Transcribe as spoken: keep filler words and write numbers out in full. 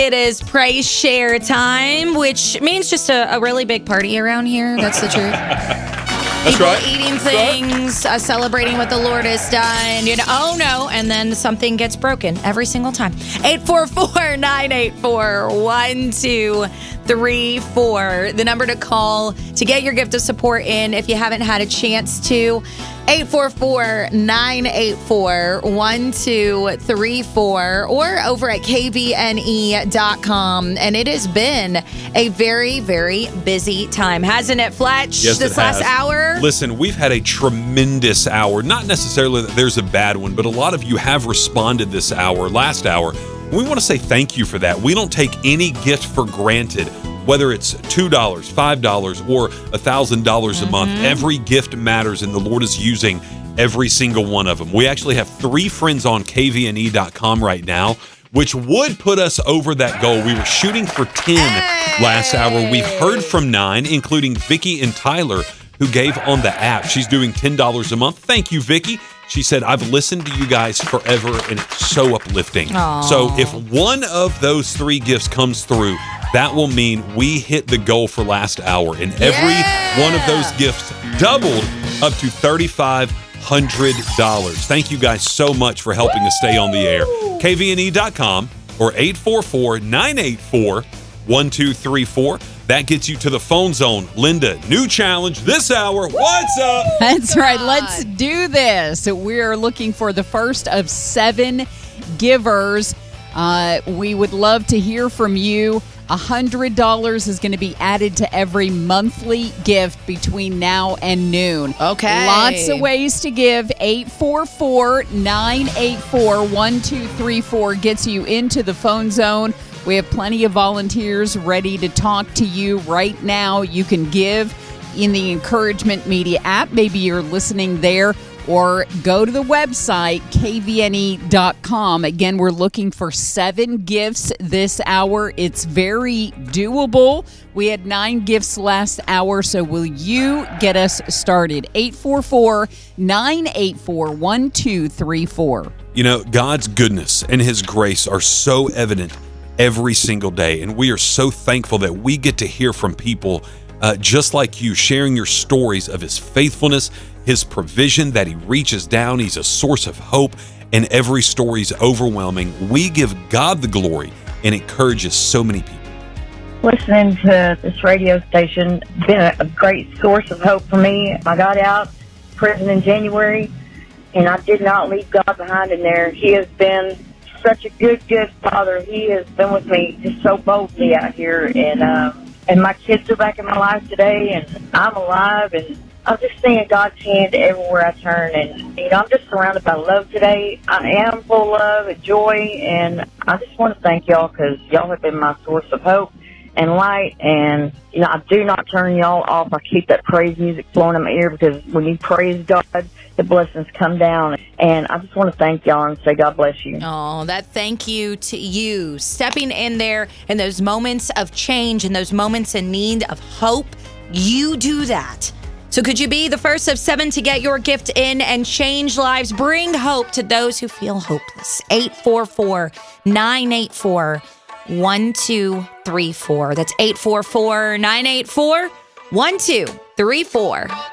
It is praise share time, which means just a, a really big party around here. That's the truth. That's People right. eating That's things, uh, celebrating what the Lord has done. You know, oh no, and then something gets broken every single time. eight four four, nine eight four, one two three four. The number to call to get your gift of support in if you haven't had a chance to. eight four four, nine eight four, one two three four or over at K V N E dot com. And it has been a very, very busy time, hasn't it, Fletch? Yes, this it last has. hour? Listen, we've had a tremendous hour. Not necessarily that there's a bad one, but a lot of you have responded this hour, last hour. We want to say thank you for that. We don't take any gift for granted, whether it's two dollars, five dollars, or one thousand dollars a Mm-hmm. month. Every gift matters, and the Lord is using every single one of them. We actually have three friends on K V N E dot com right now, which would put us over that goal. We were shooting for ten Hey! last hour. We've heard from nine, including Vicky and Tyler, who gave on the app. She's doing ten dollars a month. Thank you, Vicky. She said, I've listened to you guys forever, and it's so uplifting. Aww. So if one of those three gifts comes through, that will mean we hit the goal for last hour. And every Yeah! one of those gifts doubled up to thirty-five hundred dollars. Thank you guys so much for helping us stay on the air. K V N E dot com or eight four four, nine eight four, one two three four. That gets you to the phone zone. Linda, new challenge this hour. What's up? That's right. Let's do this. We're looking for the first of seven givers. Uh, we would love to hear from you. one hundred dollars is going to be added to every monthly gift between now and noon. Okay. Lots of ways to give. eight four four, nine eight four, one two three four gets you into the phone zone. We have plenty of volunteers ready to talk to you right now. You can give in the Encouragement Media app. Maybe you're listening there. Or go to the website, K V N E dot com. Again, we're looking for seven gifts this hour. It's very doable. We had nine gifts last hour, so will you get us started? eight four four, nine eight four, one two three four. You know, God's goodness and his grace are so evident every single day, and we are so thankful that we get to hear from people uh, just like you, sharing your stories of his faithfulness, his provision, that he reaches down. He's a source of hope, and every story is overwhelming. We give God the glory and encourages so many people. Listening to this radio station has been a, a great source of hope for me. I got out of prison in January, and I did not leave God behind in there. He has been such a good, good father. He has been with me just so boldly out here, and uh, and my kids are back in my life today, and I'm alive, and I'm just seeing God's hand everywhere I turn, and you know, I'm just surrounded by love today. I am full of love and joy, and I just want to thank y'all because y'all have been my source of hope and light, and you know, I do not turn y'all off. I keep that praise music flowing in my ear because when you praise God, the blessings come down, and I just want to thank y'all and say God bless you. Oh, that thank you to you. Stepping in there in those moments of change and those moments in need of hope, you do that. So could you be the first of seven to get your gift in and change lives? Bring hope to those who feel hopeless. eight four four, nine eight four, one two three four. That's eight four four, nine eight four, one two three four.